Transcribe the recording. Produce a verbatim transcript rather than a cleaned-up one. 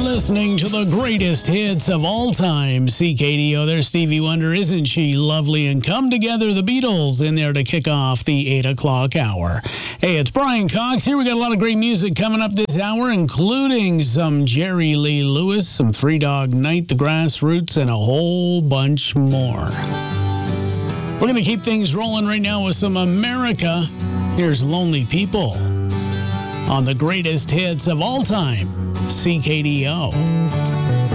listening to the greatest hits of all time. C K D O, there's Stevie Wonder, Isn't She Lovely? And Come Together, the Beatles, in there to kick off the eight o'clock hour. Hey, it's Brian Cox here. We got a lot of great music coming up this hour, including some Jerry Lee Lewis, some Three Dog Night, the Grassroots, and a whole bunch more. We're going to keep things rolling right now with some America. Here's Lonely People on the greatest hits of all time, C K D O.